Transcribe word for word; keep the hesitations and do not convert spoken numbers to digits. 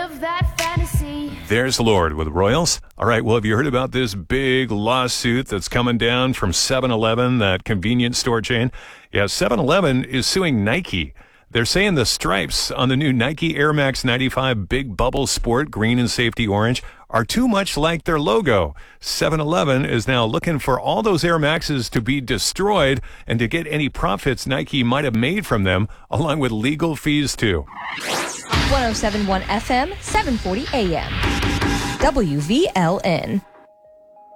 of that fantasy. There's Lord with Royals. All right, well, have you heard about this big lawsuit that's coming down from seven eleven, that convenience store chain? Yeah, seven eleven is suing Nike. They're saying the stripes on the new Nike Air Max ninety-five Big Bubble Sport green and safety orange are too much like their logo. seven eleven is now looking for all those Air Maxes to be destroyed and to get any profits Nike might have made from them, along with legal fees too. one oh seven point one F M, seven forty A M. W V L N.